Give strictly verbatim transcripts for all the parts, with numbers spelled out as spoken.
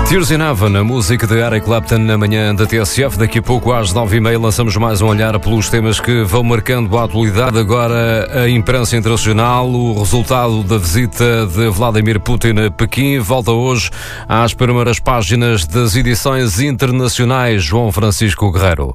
Tears in Heaven, a música de Eric Clapton na manhã da T S F. Daqui a pouco às nove e meia lançamos mais um olhar pelos temas que vão marcando a atualidade. Agora a imprensa internacional, o resultado da visita de Vladimir Putin a Pequim volta hoje às primeiras páginas das edições internacionais. João Francisco Guerreiro.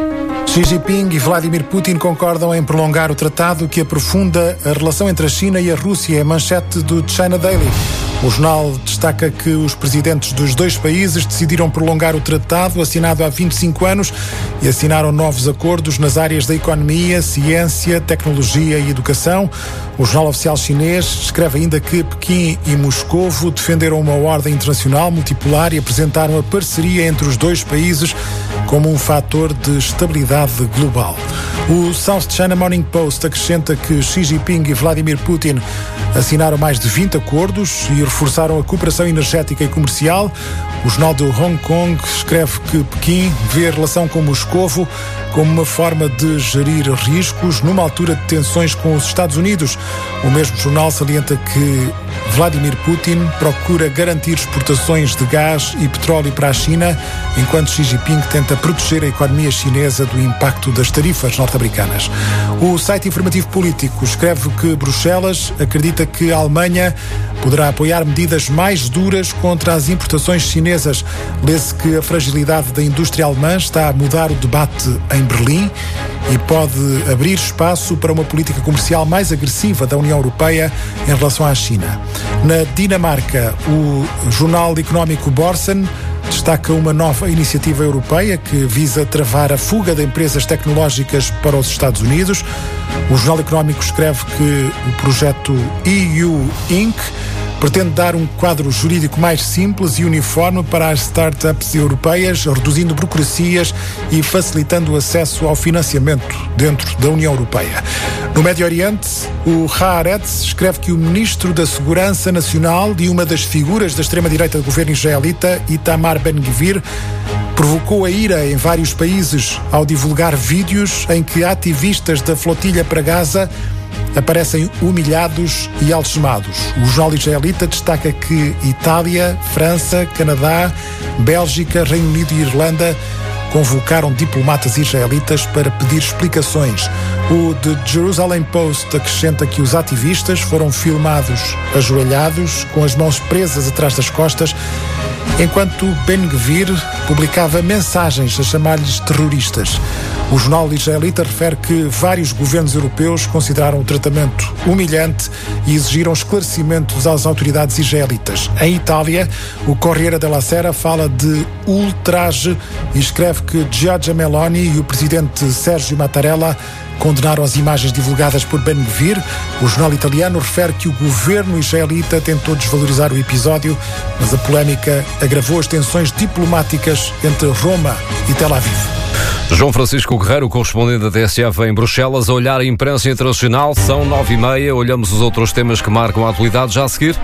Xi Jinping e Vladimir Putin concordam em prolongar o tratado que aprofunda a relação entre a China e a Rússia, é manchete do China Daily. O jornal destaca que os presidentes dos dois países decidiram prolongar o tratado assinado há vinte e cinco anos e assinaram novos acordos nas áreas da economia, ciência, tecnologia e educação. O jornal oficial chinês escreve ainda que Pequim e Moscovo defenderam uma ordem internacional multipolar e apresentaram a parceria entre os dois países como um fator de estabilidade global. O South China Morning Post acrescenta que Xi Jinping e Vladimir Putin assinaram mais de vinte acordos e reforçaram a cooperação energética e comercial. O jornal de Hong Kong escreve que Pequim vê a relação com Moscovo como uma forma de gerir riscos numa altura de tensões com os Estados Unidos. O mesmo jornal salienta que Vladimir Putin procura garantir exportações de gás e petróleo para a China, enquanto Xi Jinping tenta proteger a economia chinesa do impacto das tarifas norte-americanas. O site informativo político escreve que Bruxelas acredita que a Alemanha poderá apoiar medidas mais duras contra as importações chinesas. Lê-se que a fragilidade da indústria alemã está a mudar o debate em Berlim e pode abrir espaço para uma política comercial mais agressiva da União Europeia em relação à China. Na Dinamarca, o jornal económico Borsen destaca uma nova iniciativa europeia que visa travar a fuga de empresas tecnológicas para os Estados Unidos. O jornal económico escreve que o projeto E U Incorporated pretende dar um quadro jurídico mais simples e uniforme para as startups europeias, reduzindo burocracias e facilitando o acesso ao financiamento dentro da União Europeia. No Médio Oriente, o Haaretz escreve que o ministro da Segurança Nacional e uma das figuras da extrema-direita do governo israelita, Itamar Ben-Gvir, provocou a ira em vários países ao divulgar vídeos em que ativistas da flotilha para Gaza aparecem humilhados e algemados. O jornal israelita destaca que Itália, França, Canadá, Bélgica, Reino Unido e Irlanda convocaram diplomatas israelitas para pedir explicações. O The Jerusalem Post acrescenta que os ativistas foram filmados ajoelhados, com as mãos presas atrás das costas, enquanto Ben-Gvir publicava mensagens a chamar-lhes terroristas. O jornal israelita refere que vários governos europeus consideraram o tratamento humilhante e exigiram esclarecimentos às autoridades israelitas. Em Itália, o Corriere della Sera fala de ultraje e escreve que Giorgia Meloni e o presidente Sergio Mattarella condenaram as imagens divulgadas por Ben-Gvir. O jornal italiano refere que o governo israelita tentou desvalorizar o episódio, mas a polémica agravou as tensões diplomáticas entre Roma e Tel Aviv. João Francisco Guerreiro, correspondente da T S F em Bruxelas, a olhar a imprensa internacional. São nove e meia, olhamos os outros temas que marcam a atualidade já a seguir.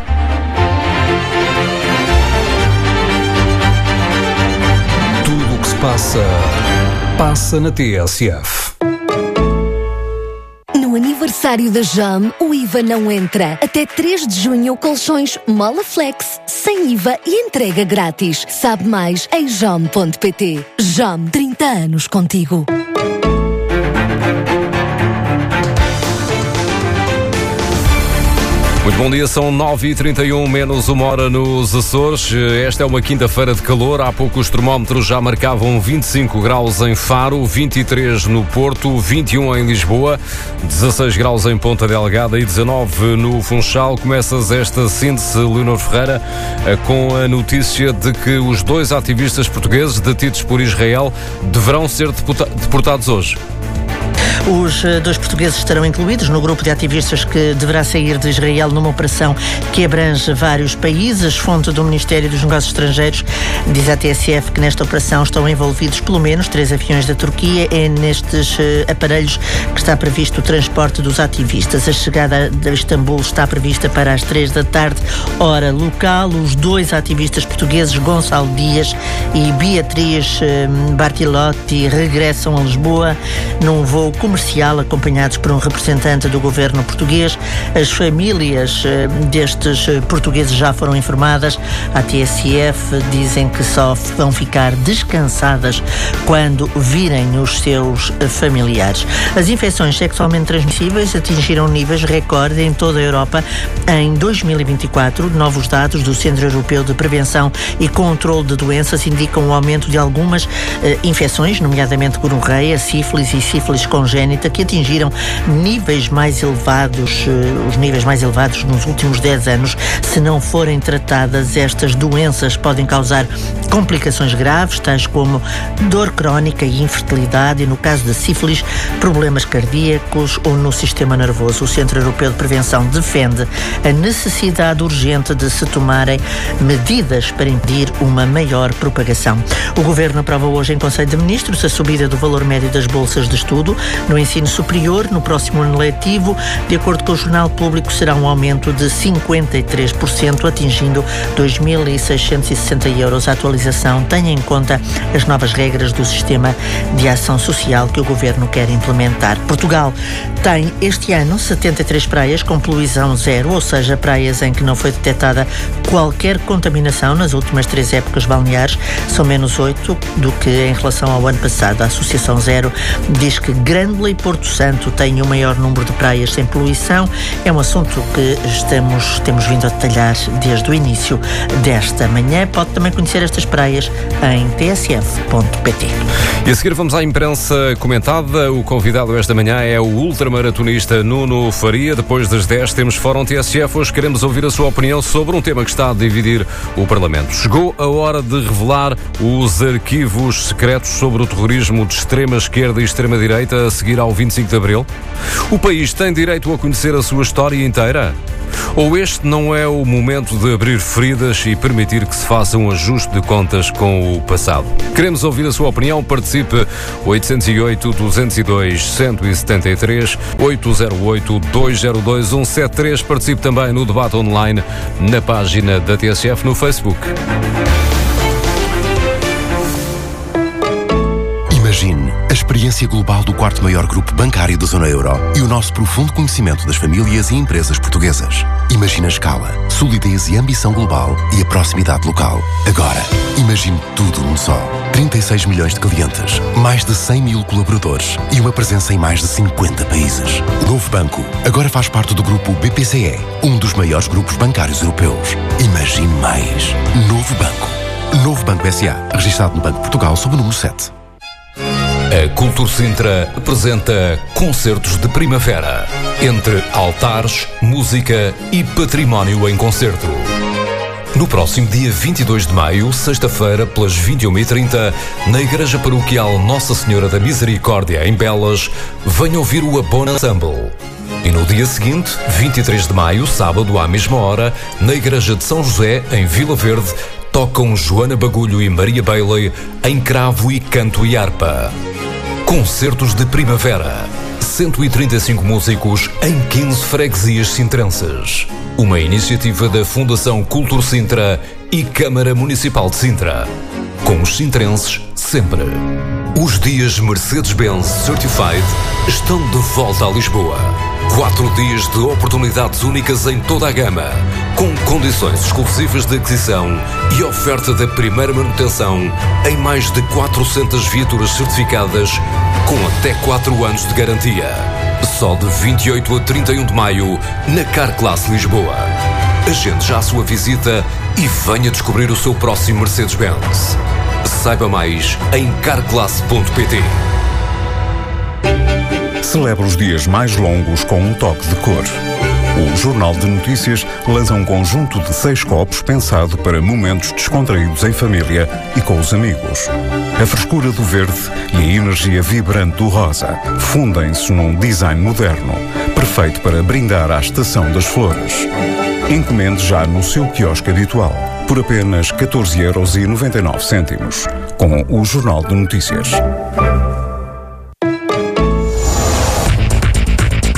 Tudo o que se passa, passa na T S F. No aniversário da Jam, o I V A não entra. Até três de junho, colchões Molaflex, sem I V A e entrega grátis. Sabe mais em jam ponto pt. Jam, trinta anos contigo. Muito bom dia, são nove e trinta e um, menos uma hora nos Açores. Esta é uma quinta-feira de calor. Há pouco os termómetros já marcavam vinte e cinco graus em Faro, vinte e três no Porto, vinte e um em Lisboa, dezasseis graus em Ponta Delgada e dezanove no Funchal. Começas esta síntese, Leonor Ferreira, com a notícia de que os dois ativistas portugueses detidos por Israel deverão ser deportados hoje. Os dois portugueses estarão incluídos no grupo de ativistas que deverá sair de Israel numa operação que abrange vários países. Fonte do Ministério dos Negócios Estrangeiros diz à T S F que nesta operação estão envolvidos pelo menos três aviões da Turquia. É nestes aparelhos que está previsto o transporte dos ativistas. A chegada de Istambul está prevista para as três da tarde, hora local. Os dois ativistas portugueses, Gonçalo Dias e Beatriz Bartilotti, regressam a Lisboa num voo comercial comercial, acompanhados por um representante do governo português. As famílias destes portugueses já foram informadas. A T S F dizem que só vão ficar descansadas quando virem os seus familiares. As infecções sexualmente transmissíveis atingiram níveis recorde em toda a Europa em dois mil e vinte e quatro. Novos dados do Centro Europeu de Prevenção e Controlo de Doenças indicam o aumento de algumas eh, infecções, nomeadamente gonorreia, sífilis e sífilis congénita, que atingiram níveis mais elevados, eh, os níveis mais elevados nos últimos dez anos. Se não forem tratadas, estas doenças podem causar complicações graves, tais como dor crónica e infertilidade, e no caso da sífilis, problemas cardíacos ou no sistema nervoso. O Centro Europeu de Prevenção defende a necessidade urgente de se tomarem medidas para impedir uma maior propagação. O Governo aprova hoje em Conselho de Ministros a subida do valor médio das bolsas de estudo no ensino superior no próximo ano letivo. De acordo com o Jornal Público, será um aumento de cinquenta e três por cento, atingindo dois mil seiscentos e sessenta euros. A atualização tem em conta as novas regras do sistema de ação social que o Governo quer implementar. Portugal tem este ano setenta e três praias com poluição zero, ou seja, praias em que não foi detectada qualquer contaminação nas últimas três épocas balneares. São menos oito do que em relação ao ano passado. A Associação Zero diz que Grândola e Porto Santo têm o maior número de praias sem poluição. É um assunto que estamos, temos vindo a detalhar desde o início desta manhã. Pode também conhecer estas praias em t s f ponto p t. E a seguir vamos à imprensa comentada. O convidado esta manhã é o ultramaratonista Nuno Faria. Depois das dez temos Fórum T S F. Hoje queremos ouvir a sua opinião sobre um tema que está a dividir o Parlamento. Chegou a hora de revelar os arquivos secretos sobre o terrorismo de extrema-esquerda e extrema-direita a seguir ao vinte e cinco de Abril? O país tem direito a conhecer a sua história inteira? Ou este não é o momento de abrir feridas e permitir que se faça um ajuste de contas com o passado? Queremos ouvir a sua opinião. Participe oito zero oito, dois zero dois, um sete três, oito zero oito, dois zero dois, um sete três. Participe também no debate online na página da T S F no Facebook. Imagine a experiência global do quarto maior grupo bancário da zona euro e o nosso profundo conhecimento das famílias e empresas portuguesas. Imagine a escala, solidez e ambição global e a proximidade local. Agora, imagine tudo num só. trinta e seis milhões de clientes, mais de cem mil colaboradores e uma presença em mais de cinquenta países. O Novo Banco agora faz parte do grupo B P C E, um dos maiores grupos bancários europeus. Imagine mais. Novo Banco. Novo Banco S A, registado no Banco de Portugal sob o número sete. A Cultur Sintra apresenta Concertos de Primavera, entre altares, música e património em concerto. No próximo dia vinte e dois de maio, sexta-feira, pelas vinte e uma e trinta, na Igreja Paroquial Nossa Senhora da Misericórdia, em Belas, venha ouvir o Abona Ensemble. E no dia seguinte, vinte e três de maio, sábado, à mesma hora, na Igreja de São José, em Vila Verde, tocam Joana Bagulho e Maria Bailey em cravo e canto e harpa. Concertos de Primavera. cento e trinta e cinco músicos em quinze freguesias sintrenses. Uma iniciativa da Fundação Cultur Sintra e Câmara Municipal de Sintra. Com os sintrenses sempre. Os dias Mercedes-Benz Certified estão de volta a Lisboa. Quatro dias de oportunidades únicas em toda a gama, com condições exclusivas de aquisição e oferta da primeira manutenção em mais de quatrocentas viaturas certificadas com até quatro anos de garantia. Só de vinte e oito a trinta e um de maio, na Carclass Lisboa. Agende já a sua visita e venha descobrir o seu próximo Mercedes-Benz. Saiba mais em carclass ponto p t. Celebra os dias mais longos com um toque de cor. O Jornal de Notícias lança um conjunto de seis copos pensado para momentos descontraídos em família e com os amigos. A frescura do verde e a energia vibrante do rosa fundem-se num design moderno, perfeito para brindar à estação das flores. Encomende já no seu quiosque habitual, por apenas catorze euros e noventa e nove cêntimos, com o Jornal de Notícias.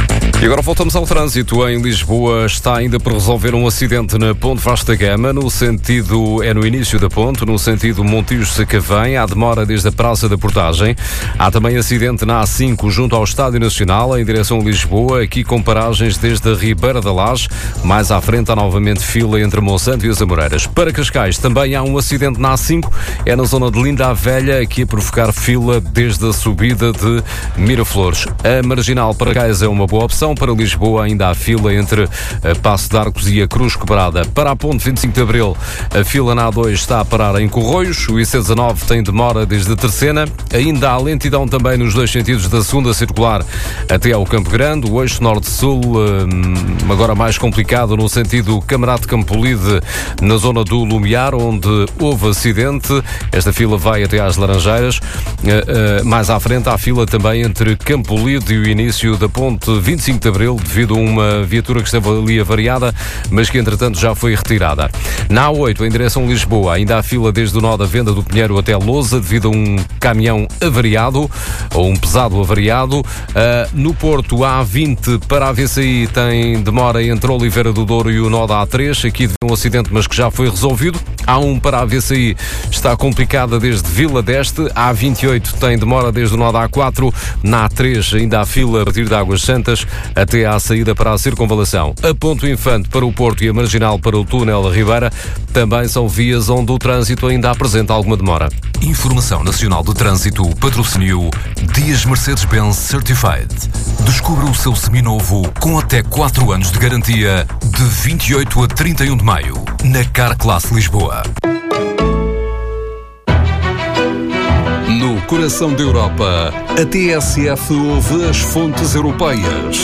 E agora voltamos ao trânsito. Em Lisboa está ainda por resolver um acidente na Ponte Vasta Gama, no sentido, é no início da ponte, no sentido Montijo-Sacavém. Há demora desde a Praça da Portagem. Há também acidente na A cinco junto ao Estádio Nacional, em direção a Lisboa, aqui com paragens desde a Ribeira da Laje. Mais à frente há novamente fila entre Monsanto e as Amoreiras. Para Cascais também há um acidente na A cinco, é na zona de Linda a Velha, aqui a provocar fila desde a subida de Miraflores. A Marginal para Cascais é uma boa opção. Para Lisboa ainda há fila entre a Paço de Arcos e a Cruz Quebrada. Para a Ponte vinte e cinco de Abril, a fila na A dois está a parar em Corroios. O I C dezanove tem demora desde Terceira. Ainda há lentidão também nos dois sentidos da segunda circular até ao Campo Grande. O eixo norte-sul, agora mais complicado no sentido Camarate Campolide, na zona do Lumiar, onde houve acidente. Esta fila vai até às Laranjeiras. Mais à frente há fila também entre Campolide e o início da Ponte vinte e cinco de Abril, devido a uma viatura que esteve ali avariada, mas que entretanto já foi retirada. Na A oito, em direção a Lisboa, ainda há fila desde o nó da Venda do Pinheiro até Lousa, devido a um caminhão avariado, ou um pesado avariado. Uh, no Porto, a A vinte para a V C I tem demora entre Oliveira do Douro e o nó da A três, aqui devido a um acidente, mas que já foi resolvido. A um para a V C I está complicada desde Vila d'Este. A A vinte e oito tem demora desde o nó da A quatro. Na A três ainda há fila a partir de Águas Santas até à saída para a circunvalação. A Ponto Infante para o Porto e a Marginal para o túnel da Ribeira também são vias onde o trânsito ainda apresenta alguma demora. Informação Nacional do Trânsito, patrocínio Dias Mercedes-Benz Certified. Descubra o seu seminovo com até quatro anos de garantia de vinte e oito a trinta e um de maio na Carclass Lisboa. No coração da Europa, a T S F ouve as fontes europeias.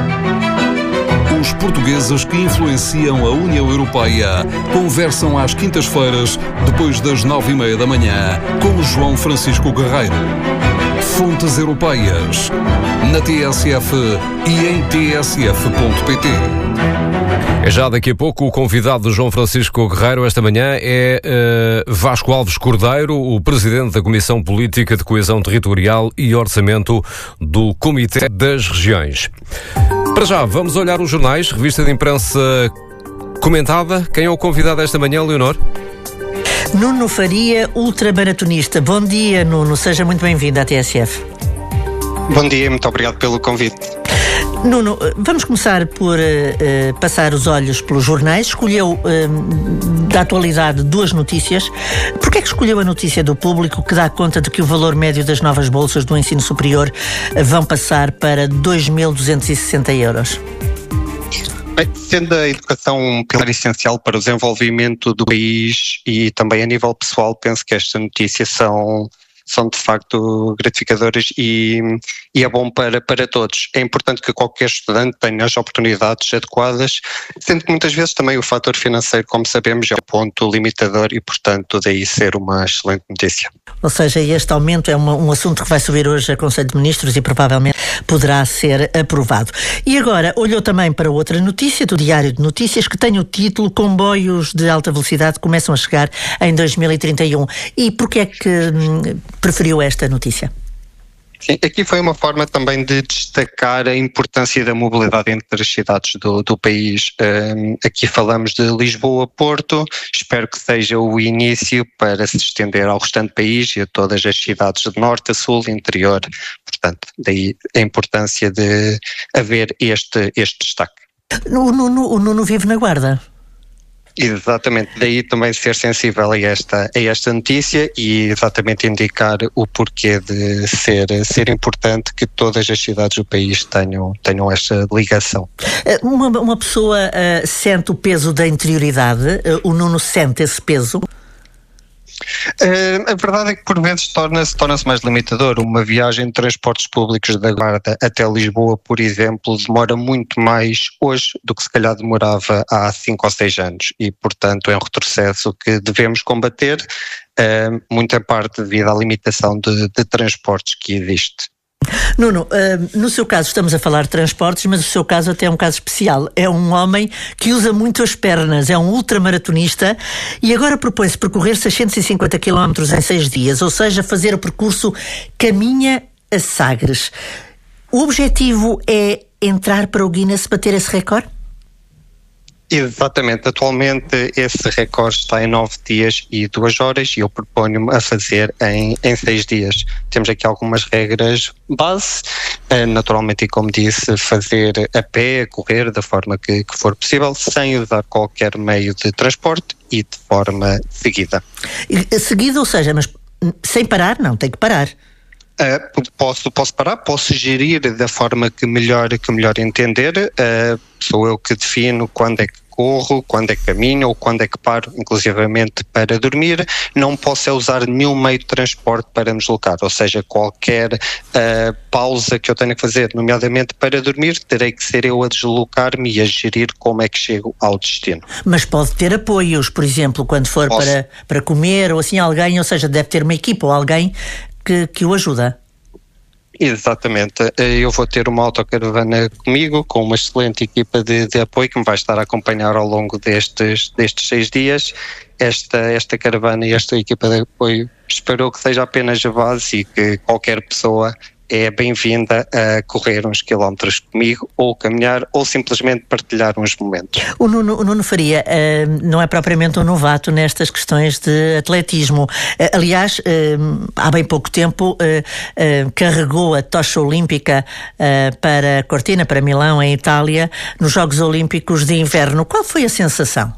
Os portugueses que influenciam a União Europeia conversam às quintas-feiras, depois das nove e meia da manhã, com João Francisco Guerreiro. Fontes Europeias, na T S F e em t s f ponto p t. É já daqui a pouco. O convidado do João Francisco Guerreiro esta manhã é uh, Vasco Alves Cordeiro, o presidente da Comissão Política de Coesão Territorial e Orçamento do Comitê das Regiões. Para já, vamos olhar os jornais, revista de imprensa comentada. Quem é o convidado esta manhã, Leonor? Nuno Faria, ultramaratonista. Bom dia, Nuno. Seja muito bem-vindo à T S F. Bom dia, muito obrigado pelo convite. Nuno, vamos começar por uh, passar os olhos pelos jornais. Escolheu, uh, da atualidade, duas notícias. Porquê é que escolheu a notícia do Público, que dá conta de que o valor médio das novas bolsas do ensino superior uh, vão passar para dois mil duzentos e sessenta euros? Bem, sendo a educação um pilar essencial para o desenvolvimento do país e também a nível pessoal, penso que esta notícia são... são de facto gratificadoras e, e é bom para, para todos. É importante que qualquer estudante tenha as oportunidades adequadas, sendo que muitas vezes também o fator financeiro, como sabemos, é o ponto limitador e, portanto, daí ser uma excelente notícia. Ou seja, este aumento é uma, um assunto que vai subir hoje a Conselho de Ministros e provavelmente poderá ser aprovado. E agora olhou também para outra notícia do Diário de Notícias, que tem o título Comboios de Alta Velocidade começam a chegar em dois mil e trinta e um. E porquê é que hum, preferiu esta notícia? Sim, aqui foi uma forma também de destacar a importância da mobilidade entre as cidades do, do país. Um, aqui falamos de Lisboa-Porto, espero que seja o início para se estender ao restante país e a todas as cidades de norte a sul, interior. Portanto, daí a importância de haver este, este destaque. O Nuno, o Nuno vive na Guarda. Exatamente, daí também ser sensível a esta, a esta notícia e exatamente indicar o porquê de ser, ser importante que todas as cidades do país tenham, tenham esta ligação. Uma, uma pessoa uh, sente o peso da interioridade, uh, o Nuno sente esse peso? Uh, a verdade é que por vezes torna-se, torna-se mais limitador. Uma viagem de transportes públicos da Guarda até Lisboa, por exemplo, demora muito mais hoje do que se calhar demorava há cinco ou seis anos e, portanto, é um retrocesso que devemos combater, uh, muito em parte devido à limitação de, de transportes que existe. Nuno, uh, no seu caso estamos a falar de transportes, mas o seu caso até é um caso especial. É um homem que usa muito as pernas, é um ultramaratonista e agora propõe-se percorrer seiscentos e cinquenta quilómetros em seis dias, ou seja, fazer o percurso Caminha a Sagres. O objetivo é entrar para o Guinness bater esse recorde? Exatamente, atualmente esse recorde está em nove dias e duas horas e eu proponho-me a fazer em, em seis dias. Temos aqui algumas regras base, naturalmente, e como disse, fazer a pé, a correr da forma que, que for possível, sem usar qualquer meio de transporte e de forma seguida. Seguida, ou seja, mas sem parar? Não, tem que parar. Uh, posso, posso parar, posso gerir da forma que melhor, que melhor entender. Uh, sou eu que defino quando é que corro, quando é que caminho ou quando é que paro, inclusivamente para dormir. Não posso usar nenhum meio de transporte para me deslocar, ou seja, qualquer uh, pausa que eu tenha que fazer, nomeadamente para dormir, terei que ser eu a deslocar-me e a gerir como é que chego ao destino. Mas pode ter apoios, por exemplo, quando for para, para comer ou assim alguém, ou seja, deve ter uma equipa ou alguém que, que o ajuda. Exatamente, eu vou ter uma autocaravana comigo, com uma excelente equipa de, de apoio que me vai estar a acompanhar ao longo destes, destes seis dias. Esta, esta caravana e esta equipa de apoio espero que seja apenas a base e que qualquer pessoa é bem-vinda a correr uns quilómetros comigo, ou caminhar, ou simplesmente partilhar uns momentos. O Nuno, o Nuno Faria uh, não é propriamente um novato nestas questões de atletismo. Uh, aliás, uh, há bem pouco tempo uh, uh, carregou a tocha olímpica uh, para Cortina, para Milão, em Itália, nos Jogos Olímpicos de Inverno. Qual foi a sensação?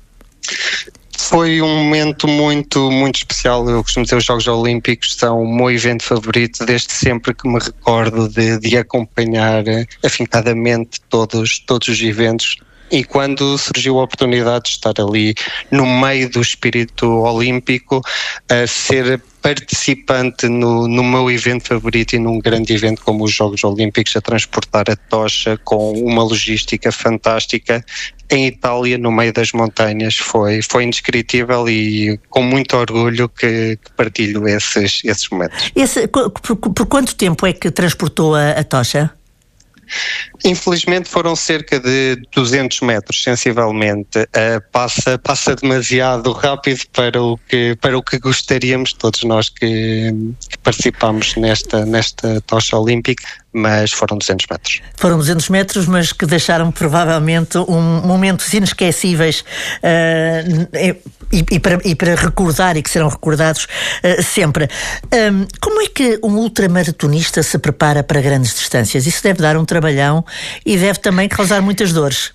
Foi um momento muito, muito especial. Eu costumo dizer que os Jogos Olímpicos são o meu evento favorito desde sempre que me recordo de, de acompanhar afincadamente todos, todos os eventos. E quando surgiu a oportunidade de estar ali no meio do espírito olímpico, a ser participante no, no meu evento favorito e num grande evento como os Jogos Olímpicos, a transportar a tocha com uma logística fantástica em Itália, no meio das montanhas, foi, foi indescritível e com muito orgulho que, que partilho esses, esses momentos. Esse, por, por quanto tempo é que transportou a, a tocha? Infelizmente foram cerca de duzentos metros, sensivelmente. Uh, passa, passa demasiado rápido para o que, para o que gostaríamos, todos nós que, que participamos nesta, nesta tocha olímpica, mas foram duzentos metros. Foram duzentos metros, mas que deixaram provavelmente um, momentos inesquecíveis uh, e, e, para, e para recordar e que serão recordados uh, sempre. Um, como é que um ultramaratonista se prepara para grandes distâncias? Isso deve dar um trabalhão e deve também causar muitas dores.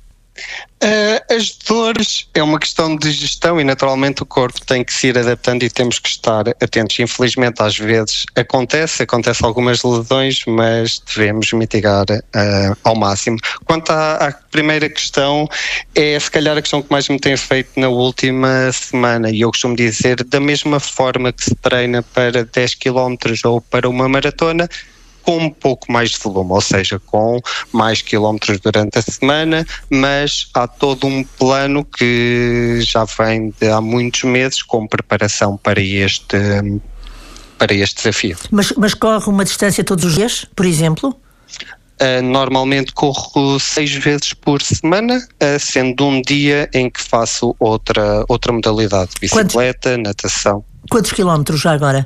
Uh, as dores é uma questão de gestão e naturalmente o corpo tem que se ir adaptando e temos que estar atentos. Infelizmente às vezes acontece, acontece algumas lesões, mas devemos mitigar uh, ao máximo. Quanto à, à primeira questão, é se calhar a questão que mais me tem feito na última semana, e eu costumo dizer, da mesma forma que se treina para dez quilómetros ou para uma maratona, com um pouco mais de volume, ou seja, com mais quilómetros durante a semana, mas há todo um plano que já vem de há muitos meses com preparação para este, para este desafio. Mas, mas corre uma distância todos os dias, por exemplo? Uh, normalmente corro seis vezes por semana, uh, sendo um dia em que faço outra, outra modalidade, bicicleta, Quantos? natação. Quantos quilómetros já agora?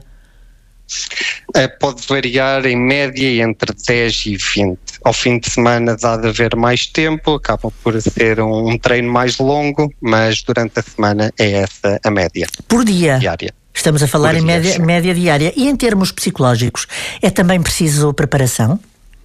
Uh, pode variar em média entre dez e vinte. Ao fim de semana dá de haver mais tempo, acaba por ser um, um treino mais longo, mas durante a semana é essa a média. Por dia? Diária. Estamos a falar por em dia, média, média diária. E em termos psicológicos, é também preciso preparação?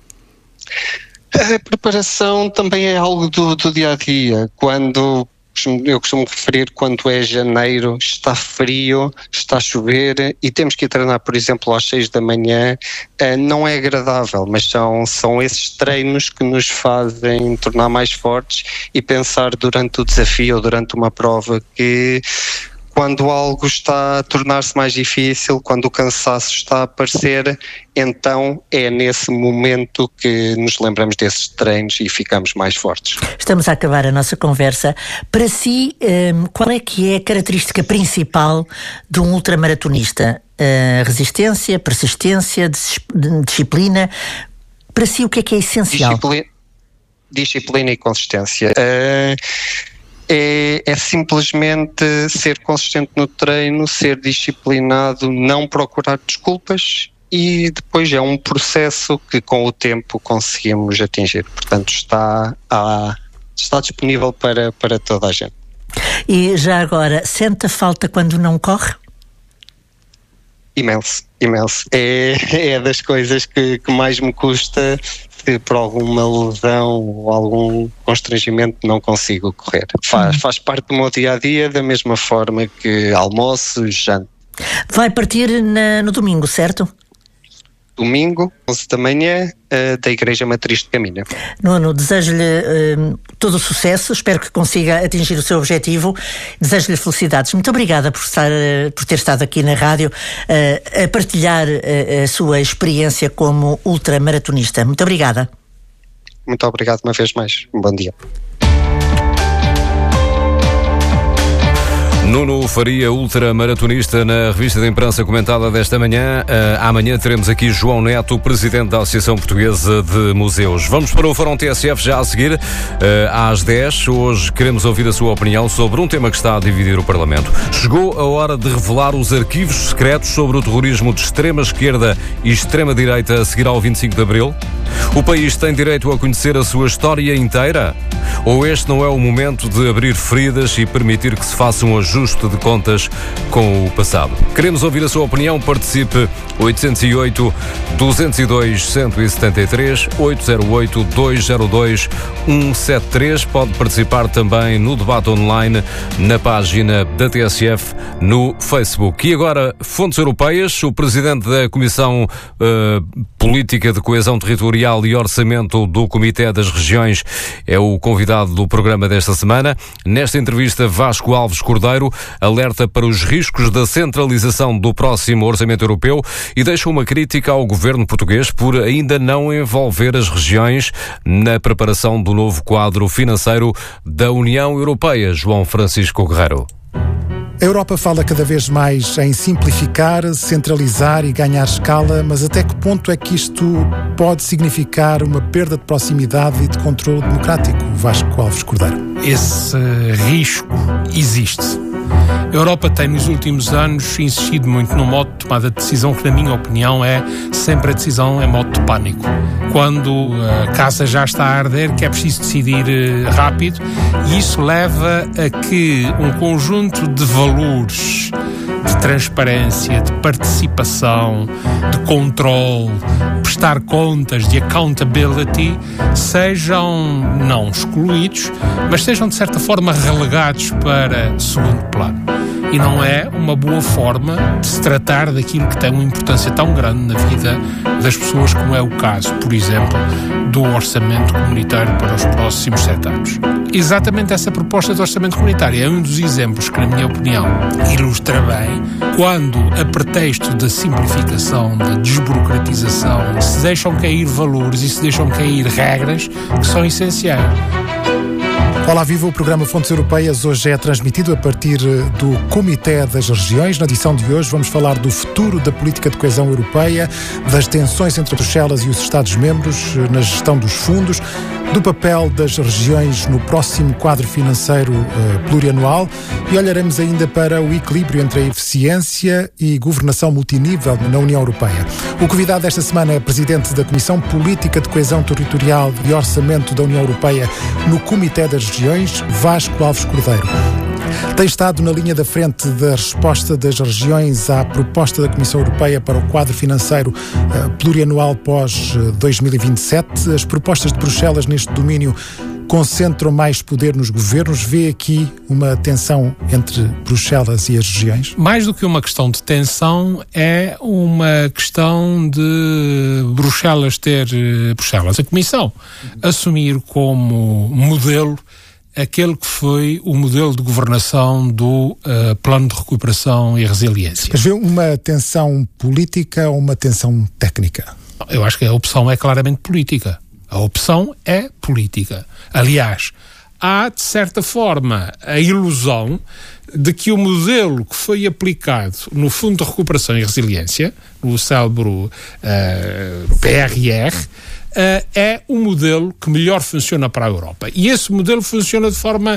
A preparação também é algo do, do dia a dia. Quando eu costumo referir, quando é janeiro, está frio, está a chover e temos que ir treinar, por exemplo, às seis da manhã, não é agradável, mas são, são esses treinos que nos fazem tornar mais fortes e pensar durante o desafio ou durante uma prova que quando algo está a tornar-se mais difícil, quando o cansaço está a aparecer, então é nesse momento que nos lembramos desses treinos e ficamos mais fortes. Estamos a acabar a nossa conversa. Para si, um, qual é que é a característica principal de um ultramaratonista? Uh, resistência, persistência, dis- disciplina? Para si, o que é que é essencial? Disciplina, disciplina e consistência. Uh, É, é simplesmente ser consistente no treino, ser disciplinado, não procurar desculpas e depois é um processo que com o tempo conseguimos atingir. Portanto, está, a, está disponível para, para toda a gente. E já agora, sente a falta quando não corre? Imenso, imenso. É, é das coisas que, que mais me custa, se por alguma lesão ou algum constrangimento não consigo correr. Faz, faz parte do meu dia-a-dia, da mesma forma que almoço, janto. Vai partir na, no domingo, certo? Domingo, onze da manhã, uh, da Igreja Matriz de Caminha. Nuno, desejo-lhe uh, todo o sucesso, espero que consiga atingir o seu objetivo, desejo-lhe felicidades. Muito obrigada por, estar, uh, por ter estado aqui na rádio uh, a partilhar uh, a sua experiência como ultramaratonista. Muito obrigada. Muito obrigado uma vez mais. Um bom dia. Nuno Faria, ultramaratonista, na revista de imprensa comentada desta manhã. Uh, amanhã teremos aqui João Neto, presidente da Associação Portuguesa de Museus. Vamos para o Fórum T S F já a seguir, uh, às dez. Hoje queremos ouvir a sua opinião sobre um tema que está a dividir o Parlamento. Chegou a hora de revelar os arquivos secretos sobre o terrorismo de extrema-esquerda e extrema-direita a seguir ao vinte e cinco de Abril? O país tem direito a conhecer a sua história inteira? Ou este não é o momento de abrir feridas e permitir que se faça um ajuste de contas com o passado? Queremos ouvir a sua opinião. Participe oito zero oito, dois zero dois, um sete três, oito zero oito, dois zero dois, um sete três. Pode participar também no debate online na página da T S F no Facebook. E agora, fontes europeias. O presidente da Comissão uh, Política de Coesão Territorial e Orçamento do Comitê das Regiões é o convidado do programa desta semana. Nesta entrevista, Vasco Alves Cordeiro alerta para os riscos da centralização do próximo Orçamento Europeu e deixa uma crítica ao governo português por ainda não envolver as regiões na preparação do novo quadro financeiro da União Europeia. João Francisco Guerreiro. A Europa fala cada vez mais em simplificar, centralizar e ganhar escala, mas até que ponto é que isto pode significar uma perda de proximidade e de controle democrático? Vasco Alves Cordeiro. Esse risco existe. A Europa tem nos últimos anos insistido muito no modo de tomada de decisão que, na minha opinião, é sempre a decisão em modo de pânico. Quando a casa já está a arder, que é preciso decidir rápido, e isso leva a que um conjunto de valores de transparência, de participação, de controle, prestar contas, de accountability, sejam não excluídos, mas sejam de certa forma relegados para segundo plano. E não é uma boa forma de se tratar daquilo que tem uma importância tão grande na vida das pessoas, como é o caso, por exemplo, do orçamento comunitário para os próximos sete anos. Exatamente essa proposta de orçamento comunitário é um dos exemplos que, na minha opinião, ilustra bem quando, a pretexto da simplificação, da desburocratização, se deixam cair valores e se deixam cair regras que são essenciais. Olá, viva! O programa Fontes Europeias hoje é transmitido a partir do Comitê das Regiões. Na edição de hoje vamos falar do futuro da política de coesão europeia, das tensões entre Bruxelas e os Estados-membros na gestão dos fundos, do papel das regiões no próximo quadro financeiro uh, plurianual e olharemos ainda para o equilíbrio entre a eficiência e governação multinível na União Europeia. O convidado desta semana é presidente da Comissão Política de Coesão Territorial e Orçamento da União Europeia no Comitê das Regiões, Vasco Alves Cordeiro. Tem estado na linha da frente da resposta das regiões à proposta da Comissão Europeia para o quadro financeiro uh, plurianual pós dois mil e vinte e sete. As propostas de Bruxelas neste domínio concentram mais poder nos governos. Vê aqui uma tensão entre Bruxelas e as regiões? Mais do que uma questão de tensão, é uma questão de Bruxelas ter, Bruxelas, a Comissão, assumir como modelo aquele que foi o modelo de governação do uh, Plano de Recuperação e Resiliência. Mas vê uma tensão política ou uma tensão técnica? Eu acho que a opção é claramente política. A opção é política. Aliás, há, de certa forma, a ilusão de que o modelo que foi aplicado no Fundo de Recuperação e Resiliência, no célebre uh, P R R, uh, é o modelo que melhor funciona para a Europa. E esse modelo funciona de forma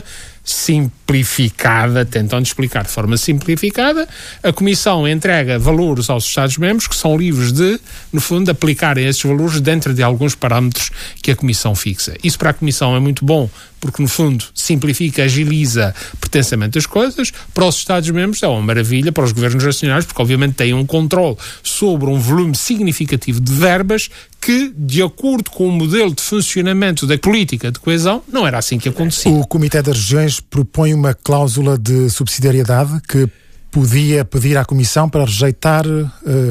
simplificada, tentando explicar de forma simplificada. A Comissão entrega valores aos Estados-membros que são livres de, no fundo, aplicarem esses valores dentro de alguns parâmetros que a Comissão fixa. Isso para a Comissão é muito bom, porque, no fundo, simplifica, agiliza pertencimento das coisas. Para os Estados-membros é uma maravilha, para os governos nacionais, porque, obviamente, têm um controle sobre um volume significativo de verbas que, de acordo com o modelo de funcionamento da política de coesão, não era assim que acontecia. O Comitê das Regiões propõe uma cláusula de subsidiariedade que podia pedir à Comissão para rejeitar uh,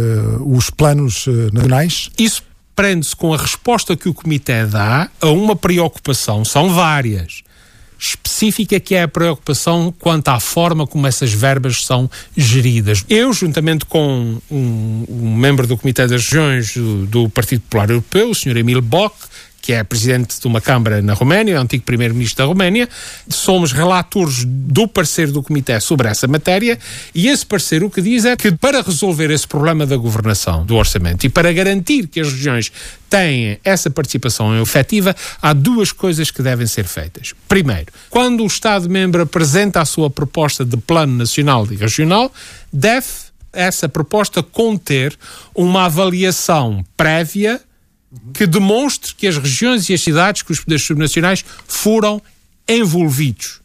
os planos uh, nacionais? Isso prende-se com a resposta que o Comitê dá a uma preocupação, são várias, específica, que é a preocupação quanto à forma como essas verbas são geridas. Eu, juntamente com um, um membro do Comitê das Regiões do, do Partido Popular Europeu, o senhor Emil Boc, que é presidente de uma Câmara na Roménia, antigo primeiro-ministro da Roménia, somos relatores do parecer do Comitê sobre essa matéria, e esse parecer o que diz é que, para resolver esse problema da governação do orçamento e para garantir que as regiões têm essa participação efetiva, há duas coisas que devem ser feitas. Primeiro, quando o Estado-membro apresenta a sua proposta de plano nacional e regional, deve essa proposta conter uma avaliação prévia que demonstre que as regiões e as cidades, que os poderes subnacionais foram envolvidos.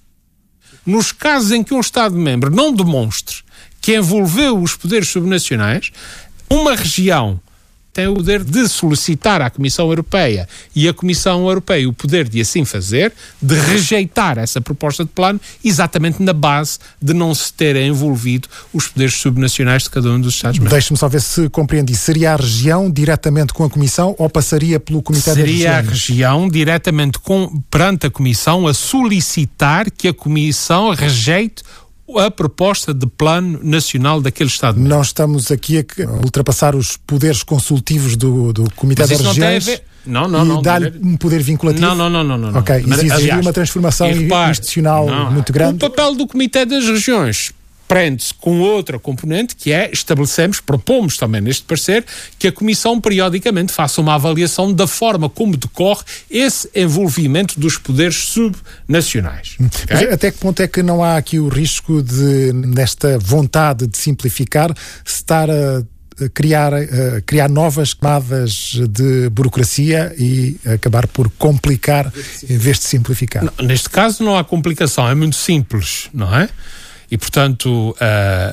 Nos casos em que um Estado-membro não demonstre que envolveu os poderes subnacionais, uma região tem o poder de solicitar à Comissão Europeia e a Comissão Europeia o poder de assim fazer, de rejeitar essa proposta de plano, exatamente na base de não se terem envolvido os poderes subnacionais de cada um dos Estados-membros. Deixe-me só ver se compreendi. Seria a região diretamente com a Comissão ou passaria pelo Comitê das Regiões? Seria a região diretamente com, perante a Comissão a solicitar que a Comissão rejeite a proposta de plano nacional daquele Estado. Não estamos aqui a ultrapassar os poderes consultivos do, do Comitê das Regiões ver... não, não, não, e dar-lhe um poder vinculativo? Não, não, não, não, não. Ok, exigiria uma transformação repare, institucional não, muito grande. O papel do Comitê das Regiões prende-se com outra componente, que é, estabelecemos, propomos também neste parecer, que a Comissão periodicamente faça uma avaliação da forma como decorre esse envolvimento dos poderes subnacionais. Okay? Mas até que ponto é que não há aqui o risco de, nesta vontade de simplificar, se estar a criar, a criar novas camadas de burocracia e acabar por complicar em vez de simplificar? Não, neste caso não há complicação, é muito simples, não é? E, portanto, a,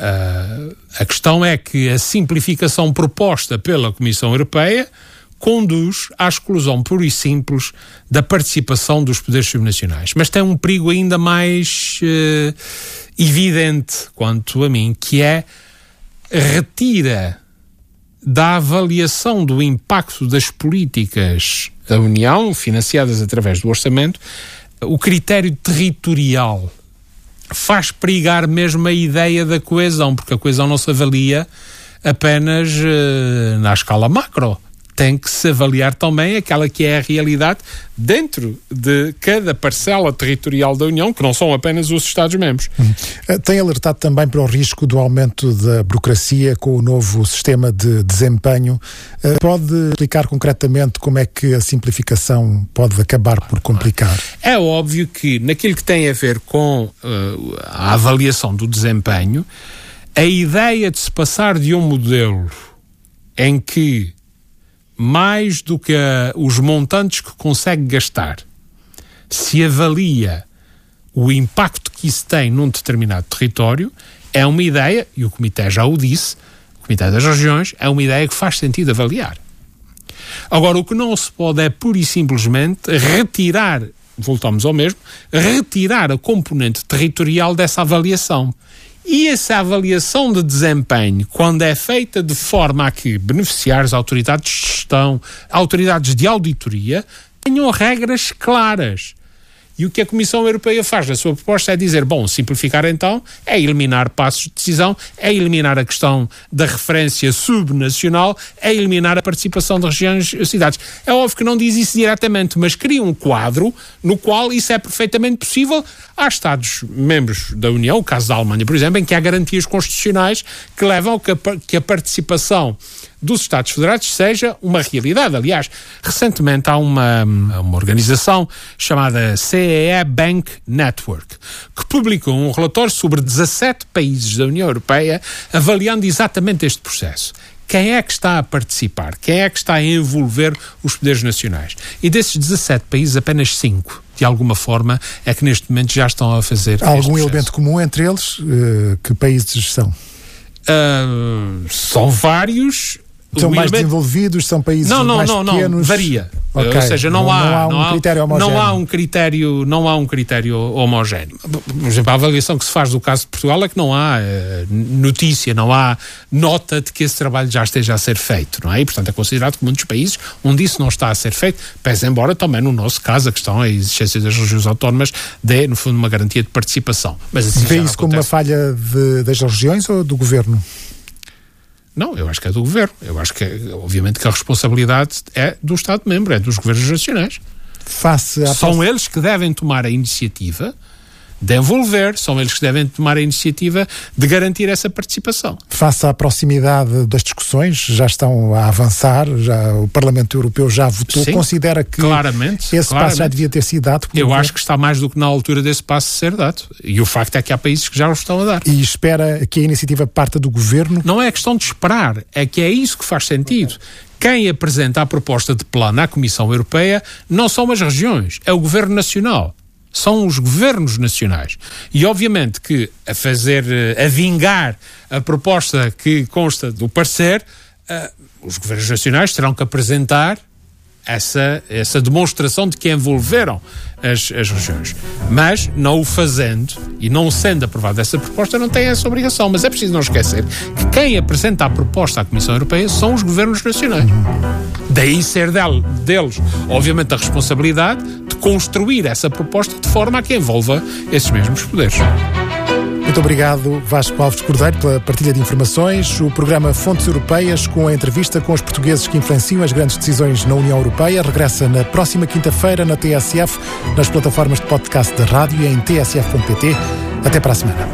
a, a questão é que a simplificação proposta pela Comissão Europeia conduz à exclusão pura e simples da participação dos poderes subnacionais. Mas tem um perigo ainda mais uh, evidente, quanto a mim, que é retira da avaliação do impacto das políticas da União, financiadas através do orçamento, o critério territorial. Faz perigar mesmo a ideia da coesão, porque a coesão não se avalia apenas uh, na escala macro. Tem que se avaliar também aquela que é a realidade dentro de cada parcela territorial da União, que não são apenas os Estados-membros. Hum. Tem alertado também para o risco do aumento da burocracia com o novo sistema de desempenho. Pode explicar concretamente como é que a simplificação pode acabar por complicar? É óbvio que naquilo que tem a ver com uh, a avaliação do desempenho, a ideia de se passar de um modelo em que mais do que a, os montantes que consegue gastar, se avalia o impacto que isso tem num determinado território, é uma ideia, e o Comitê já o disse, o Comitê das Regiões, é uma ideia que faz sentido avaliar. Agora, o que não se pode é pura e simplesmente retirar, voltamos ao mesmo, retirar a componente territorial dessa avaliação. E essa avaliação de desempenho, quando é feita de forma a que beneficiários, autoridades de gestão, autoridades de auditoria, tenham regras claras. E o que a Comissão Europeia faz na sua proposta é dizer, bom, simplificar então é eliminar passos de decisão, é eliminar a questão da referência subnacional, é eliminar a participação de regiões e cidades. É óbvio que não diz isso diretamente, mas cria um quadro no qual isso é perfeitamente possível. Há Estados-membros da União, o caso da Alemanha, por exemplo, em que há garantias constitucionais que levam a que a participação dos Estados Federados seja uma realidade. Aliás, recentemente há uma, uma organização chamada C E E Bank Network que publicou um relatório sobre dezassete países da União Europeia avaliando exatamente este processo. Quem é que está a participar? Quem é que está a envolver os poderes nacionais? E desses dezassete países, apenas cinco, de alguma forma, é que neste momento já estão a fazer Há algum elemento comum entre eles? Uh, que países são? Uh, são vários. São mais desenvolvidos, são países não, não, mais não, pequenos? Não, varia. Okay. Ou seja, não, não, há, não há um não há, critério homogéneo. Não há um critério, não há um critério homogéneo. Por exemplo, a avaliação que se faz do caso de Portugal é que não há uh, notícia, não há nota de que esse trabalho já esteja a ser feito, não é? E, portanto, é considerado que muitos países onde isso não está a ser feito, pese embora também no nosso caso a questão, a existência das regiões autónomas dê, no fundo, uma garantia de participação. Mas assim vê isso como uma falha de, das regiões ou do governo? Não, eu acho que é do governo. Eu acho que, obviamente, que a responsabilidade é do Estado-membro, é dos governos nacionais. Face à São poss... eles que devem tomar a iniciativa de envolver, são eles que devem tomar a iniciativa de garantir essa participação. Face à proximidade das discussões, já estão a avançar, já, o Parlamento Europeu já votou, Sim, considera que claramente, esse claramente. passo já devia ter sido dado? Eu acho que está mais do que na altura desse passo ser dado. E o facto é que há países que já o estão a dar. E espera que a iniciativa parta do governo? Não é questão de esperar, é que é isso que faz sentido. Quem apresenta a proposta de plano à Comissão Europeia não são as regiões, é o Governo Nacional. São os governos nacionais. E obviamente que a fazer, a vingar a proposta que consta do parecer, uh, os governos nacionais terão que apresentar essa, essa demonstração de que envolveram as, as regiões. Mas, não o fazendo e não sendo aprovada essa proposta, não tem essa obrigação. Mas é preciso não esquecer que quem apresenta a proposta à Comissão Europeia são os governos nacionais. Daí ser dele, deles, obviamente, a responsabilidade de construir essa proposta de forma a que envolva esses mesmos poderes. Muito obrigado, Vasco Alves Cordeiro, pela partilha de informações. O programa Fontes Europeias, com a entrevista com os portugueses que influenciam as grandes decisões na União Europeia, regressa na próxima quinta-feira na T S F, nas plataformas de podcast da rádio e em t s f ponto p t. Até para a semana.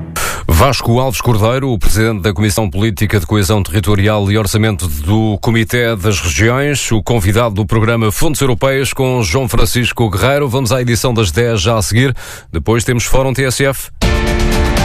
Vasco Alves Cordeiro, o Presidente da Comissão Política de Coesão Territorial e Orçamento do Comitê das Regiões, o convidado do programa Fontes Europeias com João Francisco Guerreiro. Vamos à edição das dez já a seguir. Depois temos Fórum T S F.